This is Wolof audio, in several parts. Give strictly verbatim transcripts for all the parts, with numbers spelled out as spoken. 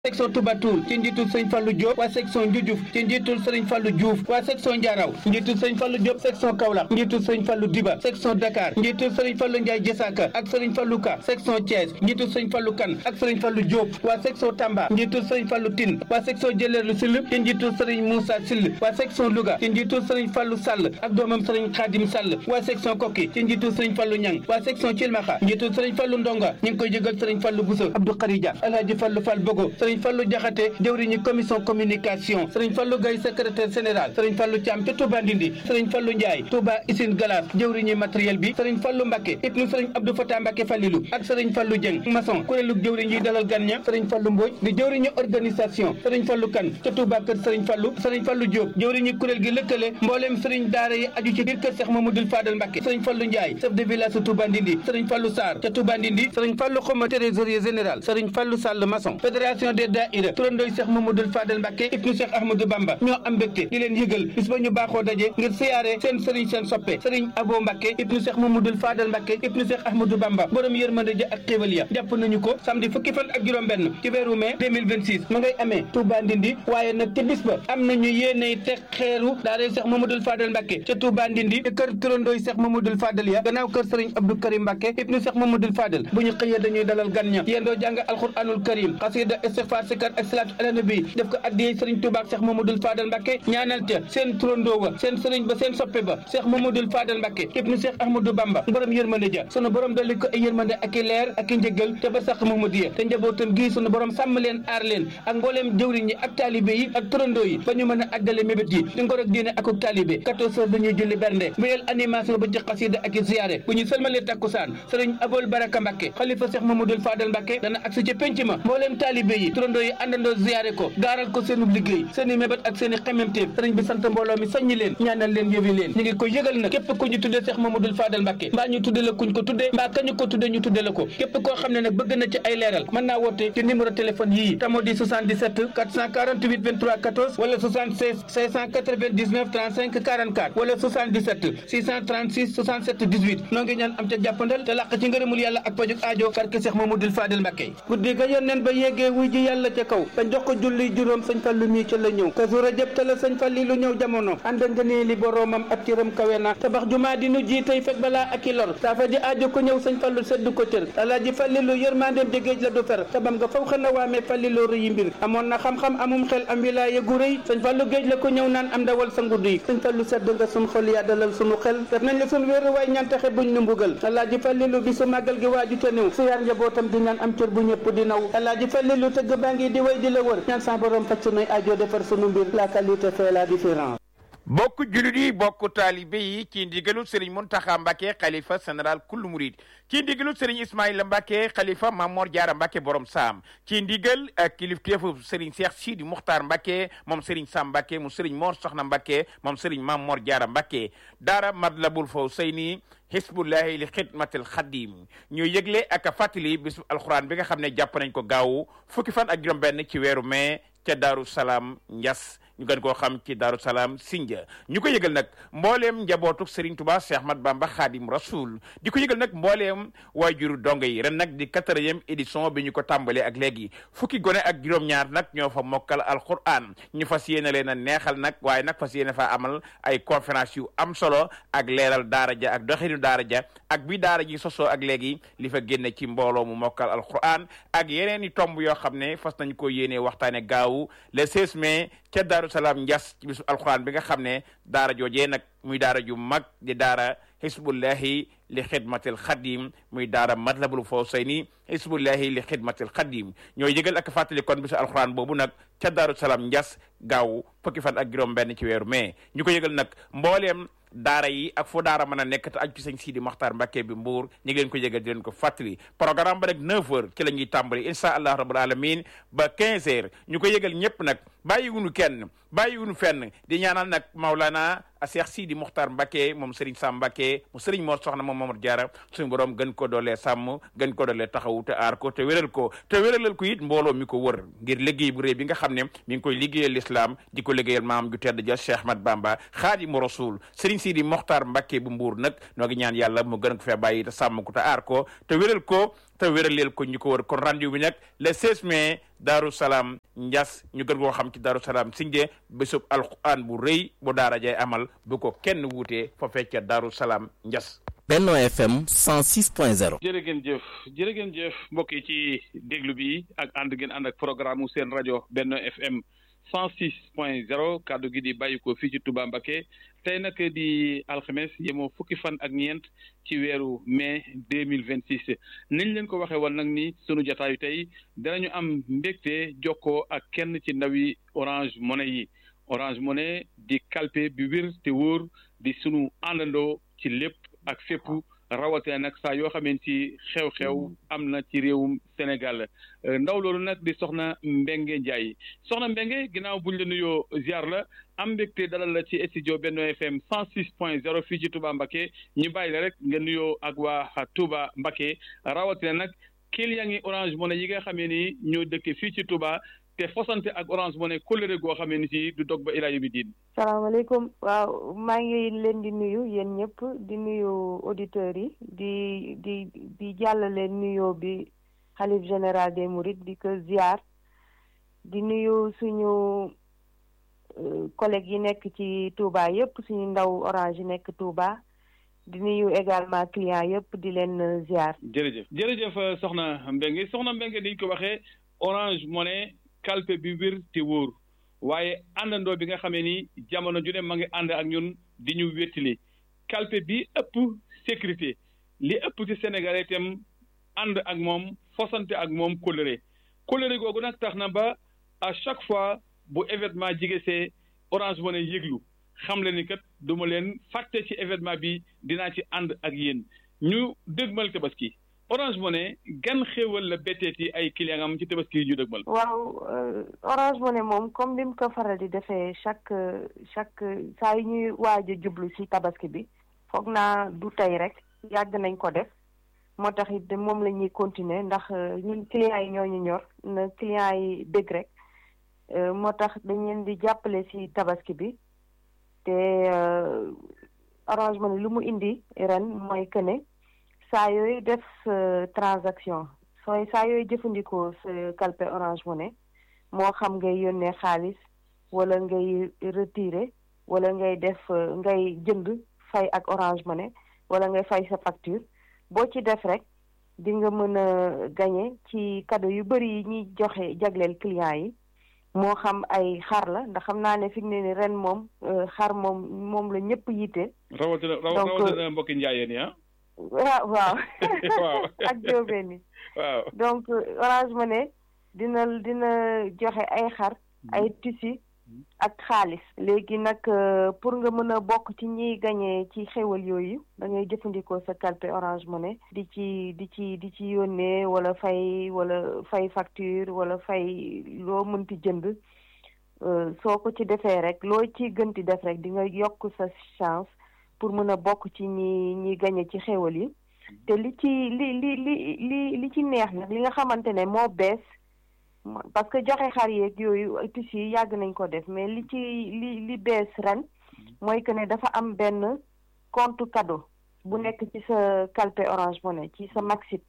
section Touba Toul ci njiitul Sëriñ Fallou Diop waa section Ndioudiouf ci njiitul Sëriñ Fallou Diouf waa section Ndiaraw njiitul Sëriñ Fallou Diop section Kaolack njiitul Sëriñ Fallou Diba section Dakar njiitul Sëriñ Fallou Ndiaye Jessaka ak Sëriñ Fallou Ka section Thiès njiitul Sëriñ Fallou Kane ak Sëriñ Fallou Diop waa section Tamba njiitul Sëriñ Fallou Tine waa section Jëleerlu Sill ci njiitul Sëriñ Moussa Sill waa section Louga ci njiitul Sëriñ Fallou Sall ak doomam Sëriñ Khadim Sall waa section Koki ci njiitul Sëriñ Fallou Niang waa section Thilmakha njiitul Sëriñ Fallou Ndonga ñu ngi koy jégal Sëriñ Fallou Bousso Abdou Kharija Alhaji Fallou Fall Bogo Sëriñ Fallou Diakhaté jëwriñu commission communication Sëriñ Fallou Gaye secrétaire général Sëriñ Fallou Thiam ca Touba Ndindi Sëriñ Fallou Ndiaye Touba Isine Galas jëwriñu matériel bi Sëriñ Fallou Mbacké ibnu Sëriñ Abdou Fatah Mbacké Fallilou ak Sëriñ Fallou Dieng maçon kuréelu jëwriñ yi dalal gan ña Sëriñ Fallou Mbodj di jëwriñu organisation Sëriñ Fallou Kane ca Touba kër Sëriñ Fallou Sëriñ Fallou Diop jëwriñu kuréel gi lëkkale mbooleem Sëriñ daara yi aju ci biir kër Cheikh Mamadou Fadal Mbacké Sëriñ Fallou Ndiaye chef de village su Touba Ndindi Sëriñ Fallou Sarr ca Touba Ndindi Sëriñ Fallou Xoma trésorier général Sëriñ Fallou Sall maçon fédération des daïra turandooy Cheikh Mamadou Fadel Mbacké ibnu Cheikh Ahmadou Bamba ñoo am mbégte di leen yëgal bis ba ñu baaxoo daje ngir siyaare seen sëriñ seen soppe sëriñ Abo Mbacké ibnu Cheikh Mamadou Fadel Mbacké ibnu Cheikh Ahmadou Bamba borom yërmande ja ak xéewal ya jàpp nañu ko samedi fukki fan ak juróom benn ci weeru mai deux mille vingt-six ma ngay amee Touba Ndindi waaye nag ci bis ba am nañu yéeney teg xeeru daara Cheikh Mamadou Fadel Mbacké ca Touba Ndindi ci kër turandooy Cheikh Mamadou Fadel ya gannaaw kër sëriñ Abdou Karim Mbacké ibnu Cheikh Mamadou Fadel bu ñu xëyee dañuy dalal gan ña yendoo jàng alxuraanul karim xasida istighfar sikar ak salaatu ala nabi def ko addiyee sëriñ Touba ak Cheikh Mamadou Fadel Mbacké ñaanal ca seen turandoo wa seen sëriñ ba seen soppe ba Cheikh Mamadou Fadel Mbacké ibnu Cheikh Ahmadou Bamba borom yërmande ja sunu borom dolli ko ay yërmande ak i leer ak i njëggal te ba sax Mamadou te njabootam gii sunu borom sàmm leen aar leen ak mbooleem jëwriñ yi ak taalibe yi ak turandoo yi ba ñu mën a àggale mébét yi di ngor ak diine ak taalibe quatorze heures dañuy julli bernde bu yel animation ba ci xasida ak i ziyaare bu ñu sëlmalee takkusaan sëriñ Abol Baraka Mbacké xalifa Cheikh Mamadou Fadel Mbacké dana agsi ci penc ma mbooleem taalibe yi turandoo yi àndandoo ziyaare ko gaaral ko seenu liggéey seeni mébét ak seeni xememteef sëriñ bi sant mbooloo mi soññi leen ñaanal leen yëwi leen ñu ngi ko yëgal nag képp ku ñu tuddee Cheikh Mamadou Fadel Mbacké mbaa ñu tudde la kuñ ko tuddee mbaa kañu ko tuddee ñu tudde la ko képp koo xam ne nag bëgg na ci ay leeral mën naa woote ci numéro téléphone yii tamo di soixante-dix-sept quatre cent quarante-huit vingt-trois quatorze wala soixante-seize cinq cent quatre-vingt-dix-neuf trente-cinq quarante-quatre wala soixante-dix-sept six cent trente-six soixante-sept dix-huit noo ngi ñaan am ca jàppandal te làq ci ngërëmul yàlla ak pajuk aajo barke Cheikh Mamadou Fadel Mbacké guddi ga yónneen ba yeggee wuy ji yàlla ca kaw te jox ko julli juróom sëñ Fallu mi ca la ñëw kasu rajab te la sëñ Falli lu ñëw jamono ànd nga nii li boroomam ak cëram kawe na tabax jumaa di nu ji tey fekk balaa ak i lor saafa ji aajo ko ñëw sëñ Fallu seddu ko cër alaaji Fallilu yërmandeem ji géej la du fer tabam nga faw xën a waamee Fallilu rëyi mbir amoon na xam-xam amum xel am wilaaya gu rëy sëñ Fallu géej la ko ñëw naan am ndawal sa ngudd yi sëñ Fallu sedd nga sun xol yaa dalal sunu xel def nañ la sun wéeru waay ñaan taxe buñ nu mbugal alaaji Fallilu bi su màggal gi waaju te néew su yaar njabootam di ñaan am cër bu ñëpp di naw alaaji Fallilu tëgg baa ngi di way di la wër ñaan sa borom faj sunuy aajo defar sunu mbir la qualité fait la différence. bokk julit yi bokk taalibe yi ci ndigalu Serigne Mountakha Mbacké xalifa général kullu murid ci ndigalu Serigne Ismaïla Mbacké xalifa Mamor Diarra Mbacké borom saam ci ndigal ak kilifteefu Serigne Cheikh Sidi Muxtaar Mbacké moom Serigne Sam Mbacké mu Serigne Mor Soxna Mbacké moom Serigne Mamor Diarra Mbacké daara Matlabul Fawzayni Hisbullahi li xidmatil xadim ñu yëgle ak a fàttali bisu alxuraan bi nga xam ne jàpp nañ ko gaaw fukki fan ak juróom benn ci weeru mai ca Daaru Salaam Ndias ñu gën koo xam ci Daaru Salaam Sindia ñu ko yëgal nag mbooleem njabootu Serigne Touba Cheikh Ahmad Bamba Khadim Rasoul di ko yëgal nag mbooleem waajuru dongo yi ren nag di quatrième édition bi ñu ko tàmbalee ak léegi fukki gone ak juróom-ñaar nag ñoo fa mokkal alquran ñu fas yéene leen a neexal nag waaye nag fas yéene fa amal ay conférence yu am solo ak leeral daara ja ak doxinu daara ja ak bi daara ji sosoo ak léegi li fa génne ci mbooloo mu mokkal alquran ak yeneen i tomb yoo xam ne fas nañ ko yéene waxtaane gaawu le seize mai ca Daaru Salaam Ndias ci bisu alquran bi nga xam ne daara joojee nag muy daara ju mag di daara Hisbullahi li xidmatil xadim muy daara Matlabul Fawzayni Hisbullahi li xidmatil xadim ñooy yëgal ak fàttali kon bisu alquran boobu nag ca Daaru Salaam Ndias gaaw fukki fan ak juróom benn ci weeru mai ñu ko yëgal nag mbooleem daara yi ak foo daara mën a nekk te aju ci sëñ Sidi Mokhtar Mbacké bi Mbour ñu ngi leen ko yëgal di leen ko fàttali programme ba nag neuf heures ci la ñuy tàmbali insha allah rabbul alamin ba quinze heures ñu ko yëgal ñëpp nag bàyyiwunu kenn bàyyiwunu fenn di ñaanal nag Maulana a Cheikh Sidi Mokhtar Mbacké moom Serigne Sam Mbacké mu Serigne Mor Soxna moom Mamor Diarra suñu borom gën ko doolee sàmm gën ko doolee taxawu te aar ko te wéral ko te wéralal ko it mbooloo mi ko wër ngir liggéey bu rëy bi nga xam ne mi ngi koy liggéeyal l'islam l'islam di ko liggéeyal maam ju tedd ja Cheikh Ahmad Bamba Xaadimu Rasul Serigne Sidi Mokhtar Mbacké bu Mbuur nag noo ngi ñaan yàlla mu gën ko fee bàyyi te sàmm ko te aar ko te wéral ko te wéraleel ko ñu ko wër kon rendez-vous bi nag le seize mai Daaru Salaam Ndias ñu gën koo xam ci Daaru Salaam Sindia bésub alquran bu rëy bu daara jay amal bu ko kenn wuutee fa fecca Daaru Salaam Ndias. Benno F M cent six point zéro. jërë ngeen jëf jërë ngeen jëf mbokk yi ci déglu bi ak ànd ngeen ànd ak programme seen rajo Benno F M cent six point zéro kaddu gi di bàyyi ko fii ci Touba Mbacké tey nag di alxames yemoo fukki fan ak ñeent ci weeru mai deux mille vingt six niñ leen ko waxee woon nag ni sunu jataayu tey danañu am mbégte jokkoo ak kenn ci ndawi Orange Money yi Orange Money di kalpe bi wér te wóor di sunu àndandoo ci lépp ak fépp rawatina nag saa yoo xamante ci xew-xew am na ci réewum Sénégal ndaw loolu nag di soxna Mbengue Ndiaye soxna Mbengue ginnaaw buñ la nuyoo ziar la am mbégte dalal la ci studio Benno F M cent six point zéro fii ci Touba Mbacké ñu bàyyi la rek nga nuyoo ak waa Touba Mbacké rawatina nag client yi Orange Money yi nga xamee ni ñoo dëkk fii ci Touba te fosante ak Orange Money kóllëre goo xamee ni si du dog ba ilaa yawmi diin. salaamaaleykum waaw maa ngi leen di nuyu yéen ñëpp di nuyu auditeurs yi di di di jàllale nuyoo bi xalif général des Mourides di ko ziar di nuyu suñu collègues yi nekk ci Touba yëpp suñu ndaw Orange yi nekk Touba di nuyu également clients yëpp di leen ziar. jërëjëf jërëjëf soxna Mbengue soxna Mbengue di ko waxee Orange Money kalpe bi wér te wóor waaye àndandoo bi nga xamee ni jamono ju ne ma ngi ànd ak ñun di ñu wéttali kalpe bi ëpp sécurité li ëpp ci Sénégal itam ànd ak moom fosante ak moom kóllëre kóllëre googu nag tax na ba à chaque fois bu événement jigesee Orange Money yëglu xam le ni kat du ma leen fàtte ci événement bi dinaa ci ànd ak yéen ñu dëgmal tabaski Orange Money gan xéewal la betteeti ay client am ci tabaski yi ñu dëgmal. waaw Orange Money moom comme ni mu ko faral di defee chaque chaque saa yu ñuy waaj a jublu ci tabaski bi foog naa du tey rek yàgg nañ ko def moo tax it moom la ñuy continuer ndax ñun clients yi ñoo ñu ñor na clients yi dëgg rek moo tax dañ leen di jàppale ci tabaski bi te Orange Money lu mu indi ren mooy que ne. saa yooyu def transaction sooy saa yooyu jëfandikoo sa kalpe Orange Money moo xam ngay yónnee xaalis wala ngay retirer wala ngay def ngay jënd fay ak Orange Money wala ngay fay sa facture boo ci def rek di nga mën a gagner ci cadeau yu bëri yi ñuy joxe jagleel clients yi moo xam ay xar la ndax xam naa ne fi mu ne ni ren moom xar moom moom la ñëpp yitte. rawatina rawatina mbokki njaayeen yi waaw waaw waaw ak jóobeen yi waaw donc Orange Money dina dina joxe ay xar ay tissu ak xaalis léegi nag pour nga mën a bokk ci ñiy gañee ci xéwal yooyu da ngay jëfandikoo sa kalpe Orange Money di ci di ci di ci yónnee wala fay wala fay facture wala fay loo mënti jënd soo ko ci defee rek loo ci gënti def rek di nga yokk sa chance pour mën a bokk ci ñi ñi gañe ci xéwal yi te li ci li li li li li ci neex nag li nga xamante ne moo bees parce que joxe xar yeeg yooyu tissu yi yàgg nañ ko def mais li ci li li bees ren mooy que ne dafa am benn compte cadeau bu nekk ci sa kalpe Orange Money ci sa Maxit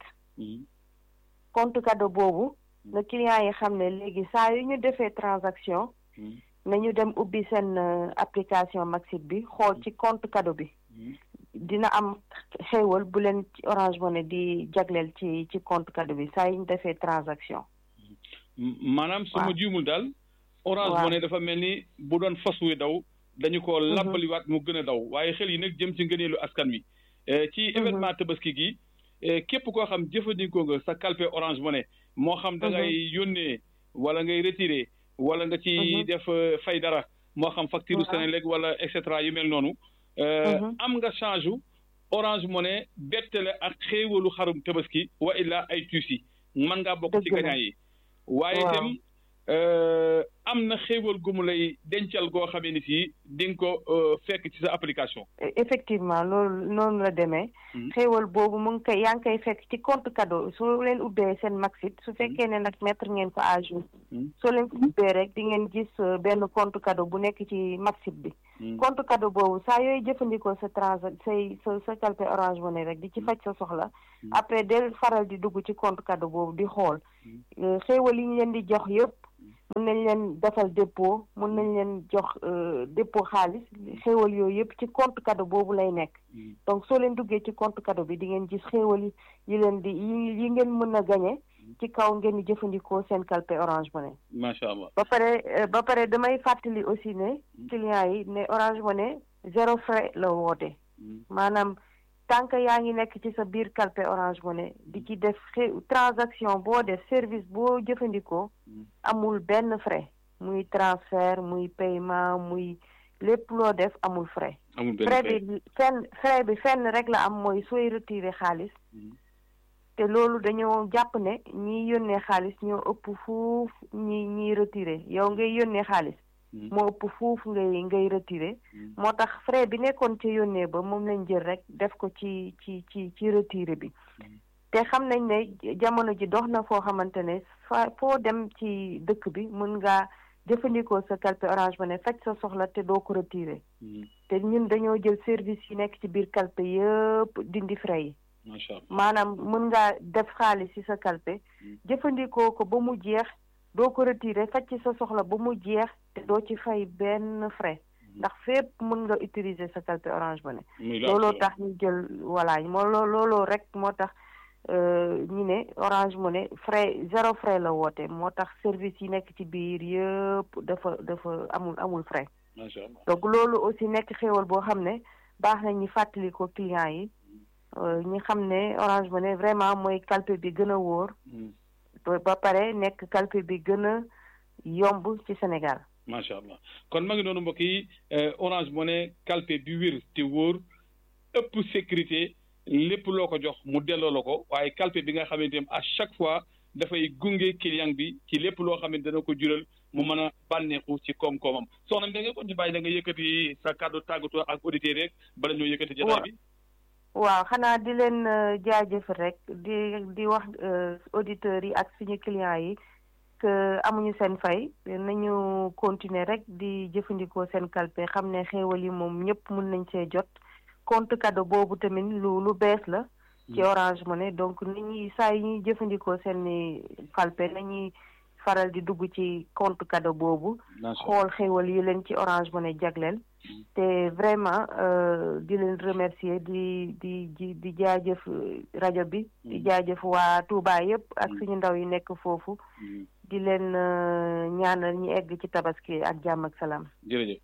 compte cadeau boobu na client yi xam ne léegi saa yu ñu defee transaction nañu dem ubbi seen application Maxit bi xool ci compte cadeau bi dina am xéewal bu leen ci Orange Money di jagleel ci ci compte cadeau bi saa yu ñu defee transaction. maanaam su ma juumul daal. Orange Money dafa mel ni bu doon fas wi daw dañu ko labbaliwaat mu gën a daw waaye xel yi nag jëm ci ngëneelu askan wi. ci événement tabaski gi képp koo xam jëfandikoo nga sa kalpe Orange Money moo xam da ngay yónnee wala ngay retiré. wala nga ci def fay dara moo xam facture Senelec wala et cetera yu mel noonu. am nga change Orange Money bettale ak xéewalu xarum tabaski wa illa ay tuusi mën ngaa bokk ci gagnant yi. waaye itam am na xéewal gu mu lay dencal goo xamee ni fii di nga ko fekk ci sa application. effectivement loolu noonu la demee. xéewal boobu mu ngi koy yaa ngi koy fekk ci compte cadeau soo leen ubbee seen Maxit su fekkee ne nag mettre ngeen ko à jour. soo leen ko ubbee rek di ngeen gis benn compte cadeau bu nekk ci Maxit bi. compte cadeau boobu saa yooyu jëfandikoo sa trans say sa sa calpe Orange Money rek di ci faj sa soxla. après del faral di dugg ci compte cadeau boobu di xool xéewal yi ñu leen di jox yëpp. mun nañ leen defal dépôt mun nañ leen jox dépôt xaalis xéewal yooyu yëpp ci compte cadeau boobu lay nekk donc soo leen duggee ci compte cadeau bi di ngeen gis xéewal yi yi leen di yi yi ngeen mën a gañe ci kaw ngeen di jëfandikoo seen calpe Orange Money. macha allah ba pare ba pare damay fàttali aussi ne clients yi ne Orange Money zéro frais la woote maanaam tant que yaa ngi nekk ci sa biir calpe Orange Money di ci def transaction boo def service boo jëfandikoo amul benn frais muy transfert muy paiement muy lépp loo def amul frais. amul benn frais bi fenn frais bi fenn rek la am mooy sooy retirer xaalis te loolu dañoo jàpp ne ñiy yónnee xaalis ñoo ëpp fuuf ñi ñiy retirer yow ngay yónnee xaalis. moo ëpp fuuf ngay ngay retiré moo tax frais bi nekkoon ci yónnee ba moom lañ jël rek def ko ci ci ci ci retiré bi te xam nañ ne jamono ji dox na foo xamante ne fa foo dem ci dëkk bi mën ngaa jëfandikoo sa calpe Orange Money faj sa soxla te doo ko retiré te ñun dañoo jël service yi nekk ci biir calpe yëpp dindi frais yi maanaam mën ngaa def xaalis ci sa calpe jëfandikoo ko ba mu jeex doo ko retiré faj ci sa soxla ba mu jeex te doo ci fay benn frais ndax fépp mën nga utiliser sa calpe Orange Money looloo tax ñu jël voilà moo looloo rek moo tax ñu ne Orange Money frais zéro frais la woote moo tax service yi nekk ci biir yëpp dafa dafa amul amul frais donc loolu aussi nekk xéewal boo xam ne baax na ñu fàttali ko clients yi ñi xam ne Orange Money vraiment mooy calpe bi gën a wóor ba pare nekk calpe bi gën a yomb ci Sénégal. macha allah kon ma ngi noonu mbokk yi Orange Money calpe bi wér te wóor ëpp sécurité lépp loo ko jox mu delloo la ko waaye calpe bi nga xamante ne à chaque fois dafay gunge client bi ci lépp loo xamante dana ko jural mu mën a bànneexu ci koom-koomam soxna da nga ko ci bàyyi da nga yëkkati sa kàddu tàggatoo ak auditeurs rek bala ñoo yëkkati jotaay bi. waaw xanaa di leen jaajëf rek di di wax auditeurs yi ak suñu clients yi que amuñu seen fay nañu continuer rek di jëfandikoo seen calpe xam ne xéewal yi moom ñëpp mën nañ see jot compte cadeau boobu tamit lu lu bees la ci Orange Money donc nit ñi saa yi ñuy jëfandikoo seen calpe nañuy faral di dugg ci compte cadeau boobu xool xéewal yi leen ci Orange Money jagleel te vraiment di leen remercier di di di di jaajëf rajo bi di jaajëf waa Touba yëpp ak suñu ndaw yi nekk foofu di leen ñaanal ñi egg ci tabaski ak jàmm ak salaam. jërëjëf.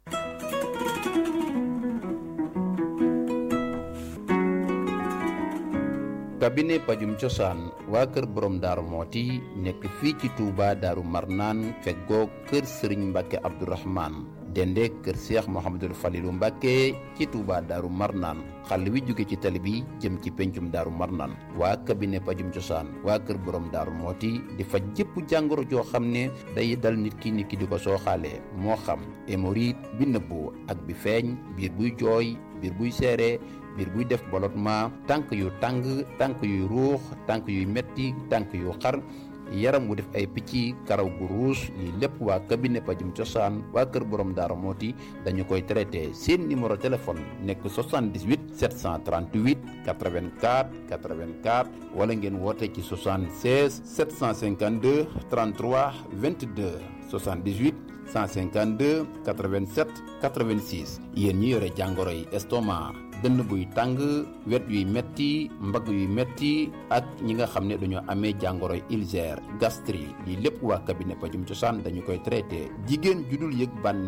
cabinet pajum cosaan waa kër borom daaru mooti nekk fii ci Touba daaru marnaan feggoo kër sëriñ Mbàkke Abdourahman dende kër Cheikh Mouhamadul Falilou Mbàkke ci Touba daaru marnaan xàll wi jóge ci tali bi jëm ci pencum daaru marnaan waa cabinet pajum cosaan waa kër borom daaru mooti di faj jëpp jàngoro joo xam ne day dal nit ki nit ki di ko sooxaale moo xam hémorroïde bi nëbbu ak bi feeñ biir buy jooy biir buy seere biir buy def ballottement tànk yu tàng tànk yuy ruux tànk yuy metti tànk yu xar yaram wu def ay picc karaw gu ruus lii lépp waa cabinet pajum cosaan waa kër borom daara mooti dañu koy traité seen numéro téléphone nekk soixante-dix-huit sept cent trente-huit quatre-vingt-quatre quatre-vingt-quatre wala ngeen woote ci soixante-seize sept cent cinquante-deux trente-trois vingt-deux soixante-dix-huit cent cinquante-deux quatre-vingt-sept quatre-vingt-six yéen ñi yore jàngoro yi estomac dënn buy tàng wet yuy metti mbagg yuy metti ak ñi nga xam ne dañoo amee jàngoro yi ulcère gastrique lii lépp waa cabinet pajum cosaan dañu koy traité jigéen ju dul yëg bànneex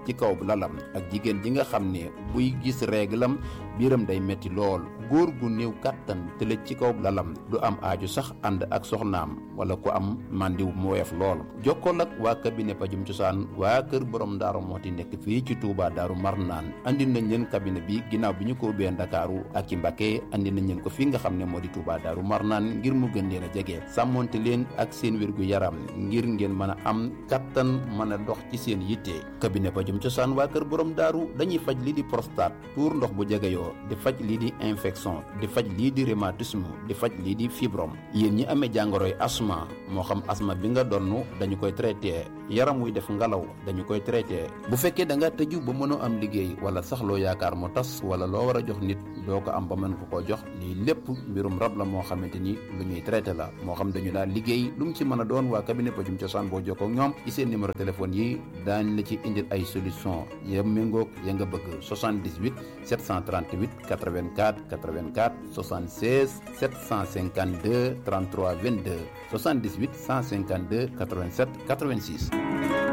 ci kaw lalam ak jigéen ji nga xam ne buy gis réglam biiram day metti lool góor gu néew kàttan tëlëj ci kaw lalam du am aaju sax ànd ak soxnaam wala ku am màndiw mu woyof lool jokkool ak waa cabinet pajum cosaan waa kër borom Daaru Mooti nekk fii ci Touba Daaru Marnaan andi nañ leen cabinet bi ginnaaw bi ñu ko ubbee Ndakaaru ak ci Mbacké andi nañ leen ko fii nga xam ne moo di Touba Daaru Marnaan ngir mu gën leen a jege sàmmonte leen ak seen wérgu yaram ngir ngeen mën a am kattan mën a dox ci seen yitte cabinet pajum cosaan waa kër borom daaru dañuy faj lii di prostate tuur ndox bu jegeyoo di faj lii di infection di faj lii di rhumatisme di faj lii di fibrome yéen ñi amee jàngoroy asma moo xam asma bi nga donn dañu koy traité yaram wuy def ngalaw dañu koy traité bu fekkee da nga tëju ba mënoo am liggéey wala sax loo yaakaar mu tas wala loo war a jox nit doo ko am ba mën ko koo jox lii lépp mbirum rab la moo xamante ni lu ñuy traité la moo xam dañu laa liggéey lu mu ci mën a doon waa cabinet pajum cosaan boo jokkoo ak ñoom ci seen numéro téléphone yi daañ la ci indil ay solution ya méngoog ya nga bëgg soixante-dix-huit sept cent trente-huit quatre-vingt-quatre quatre-vingt-quatre soixante-seize sept cent cinquante-deux trente-trois vingt-deux soixante-dix-huit cent cinquante-deux quatre-vingt-sept quatre-vingt-six